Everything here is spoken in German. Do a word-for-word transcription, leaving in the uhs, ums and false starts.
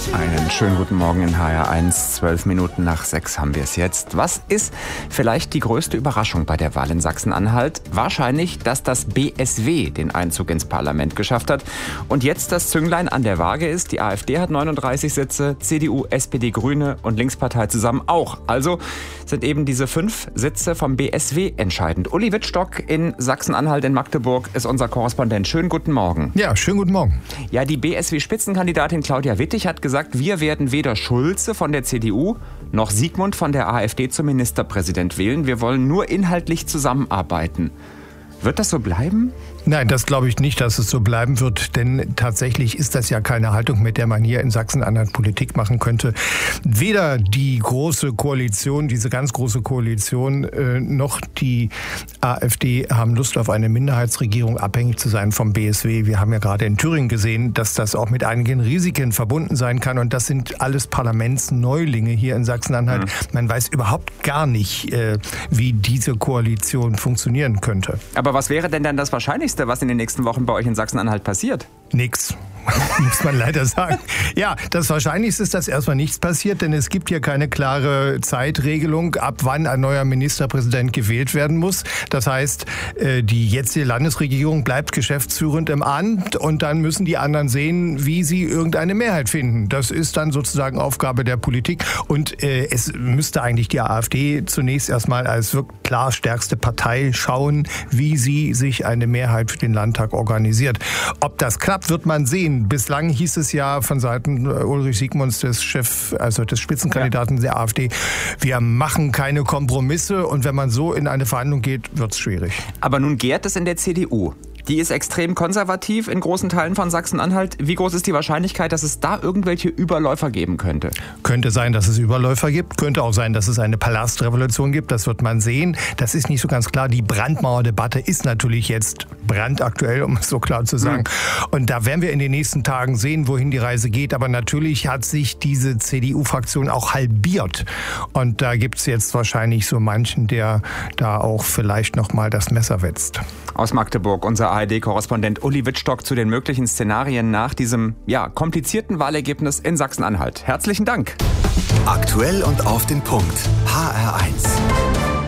Einen schönen guten Morgen in H R eins. Zwölf Minuten nach sechs haben wir es jetzt. Was ist vielleicht die größte Überraschung bei der Wahl in Sachsen-Anhalt? Wahrscheinlich, dass das B S W den Einzug ins Parlament geschafft hat und jetzt das Zünglein an der Waage ist. Die AfD hat neununddreißig Sitze, C D U, S P D, Grüne und Linkspartei zusammen auch. Also sind eben diese fünf Sitze vom B S W entscheidend. Uli Wittstock in Sachsen-Anhalt in Magdeburg ist unser Korrespondent. Schönen guten Morgen. Ja, schönen guten Morgen. Ja, die B S W-Spitzenkandidatin Claudia Wittig hat gesagt, wir werden weder Schulze von der C D U noch Sigmund von der AfD zum Ministerpräsident wählen. Wir wollen nur inhaltlich zusammenarbeiten. Wird das so bleiben? Nein, das glaube ich nicht, dass es so bleiben wird, denn tatsächlich ist das ja keine Haltung, mit der man hier in Sachsen-Anhalt Politik machen könnte. Weder die große Koalition, diese ganz große Koalition, äh, noch die AfD haben Lust auf eine Minderheitsregierung, abhängig zu sein vom B S W. Wir haben ja gerade in Thüringen gesehen, dass das auch mit einigen Risiken verbunden sein kann, und das sind alles Parlamentsneulinge hier in Sachsen-Anhalt. Mhm. Man weiß überhaupt gar nicht, äh, wie diese Koalition funktionieren könnte. Aber was wäre denn dann das Wahrscheinlichste, was in den nächsten Wochen bei euch in Sachsen-Anhalt passiert? Nix. Muss man leider sagen. Ja, das Wahrscheinlichste ist, dass erstmal nichts passiert, denn es gibt hier keine klare Zeitregelung, ab wann ein neuer Ministerpräsident gewählt werden muss. Das heißt, die jetzige Landesregierung bleibt geschäftsführend im Amt und dann müssen die anderen sehen, wie sie irgendeine Mehrheit finden. Das ist dann sozusagen Aufgabe der Politik, und es müsste eigentlich die AfD zunächst erstmal als wirklich klar stärkste Partei schauen, wie sie sich eine Mehrheit für den Landtag organisiert. Ob das klappt, wird man sehen. Bislang hieß es ja von Seiten Ulrich Siegmunds, des Chef, also des Spitzenkandidaten ja. der AfD, wir machen keine Kompromisse, und wenn man so in eine Verhandlung geht, wird es schwierig. Aber nun gärt es in der C D U. Die ist extrem konservativ in großen Teilen von Sachsen-Anhalt. Wie groß ist die Wahrscheinlichkeit, dass es da irgendwelche Überläufer geben könnte? Könnte sein, dass es Überläufer gibt. Könnte auch sein, dass es eine Palastrevolution gibt. Das wird man sehen. Das ist nicht so ganz klar. Die Brandmauerdebatte ist natürlich jetzt brandaktuell, um es so klar zu sagen. Mhm. Und da werden wir in den nächsten Tagen sehen, wohin die Reise geht. Aber natürlich hat sich diese C D U-Fraktion auch halbiert. Und da gibt es jetzt wahrscheinlich so manchen, der da auch vielleicht noch mal das Messer wetzt. Aus Magdeburg, unser A R D-Korrespondent Uli Wittstock zu den möglichen Szenarien nach diesem ja, komplizierten Wahlergebnis in Sachsen-Anhalt. Herzlichen Dank. Aktuell und auf den Punkt. H R eins.